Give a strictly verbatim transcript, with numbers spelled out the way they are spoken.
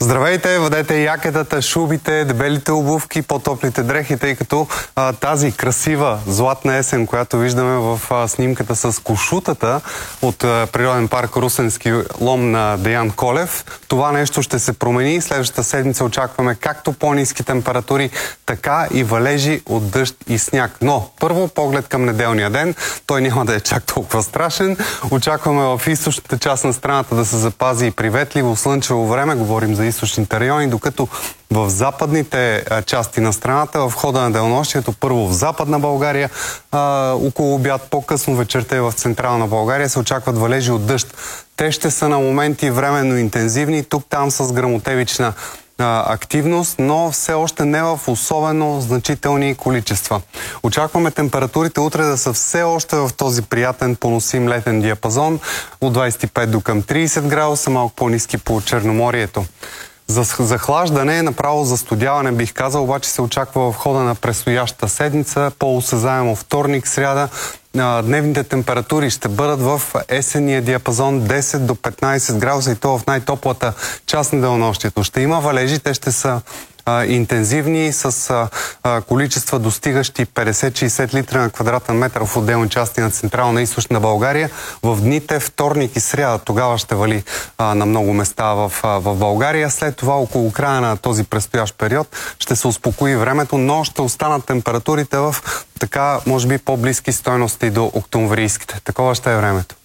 Здравейте, въдете якетата, шубите, дебелите обувки, по-топлите дрехи, тъй като а, тази красива златна есен, която виждаме в а, снимката с кошутата от а, природен парк Русенски лом на Деян Колев, това нещо ще се промени. Следващата седмица очакваме както по-ниски температури, така и валежи от дъжд и сняг. Но първо поглед към неделния ден. Той няма да е чак толкова страшен. Очакваме в източната част на страната да се запази и приветливо слънчево време. Говорим за източните райони, докато в западните а, части на страната, в хода на денонощието, първо в Западна България, а, около обяд, по-късно вечерта и в Централна България се очакват валежи от дъжд. Те ще са на моменти временно интензивни, тук-там с гръмотевична а, активност, но все още не в особено значителни количества. Очакваме температурите утре да са все още в този приятен поносим летен диапазон от двадесет и пет до към тридесет градуса, малко по-ниски по Черноморието. За захлаждане, направо застудяване бих казал, обаче се очаква в хода на предстоящата седмица, по-осезаемо вторник, сряда. Дневните температури ще бъдат в есенния диапазон десет до петнадесет градуса и то в най-топлата част на денонощието. Ще има валежи, те ще са а, интензивни с а, а, количества достигащи петдесет до шейсет литра на квадратен метър в отделни части на Централна и Източна България. В дните вторник и сряда тогава ще вали а, на много места в, а, в България. След това около края на този предстоящ период ще се успокои времето, но ще останат температурите в така, може би, по-близки стойности до октомврийските. Такова ще е времето.